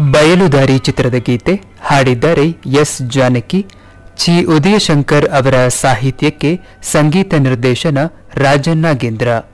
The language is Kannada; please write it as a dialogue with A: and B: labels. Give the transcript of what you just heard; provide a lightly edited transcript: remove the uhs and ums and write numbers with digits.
A: ಬಯಲುದಾರಿ ಚಿತ್ರದ ಗೀತೆ ಹಾಡಿದ್ದಾರೆ ಎಸ್ ಜಾನಕಿ. ಚಿ ಉದಯಶಂಕರ್ ಅವರ ಸಾಹಿತ್ಯಕ್ಕೆ ಸಂಗೀತ ನಿರ್ದೇಶನ ರಾಜನ್ ನಾಗೇಂದ್ರ.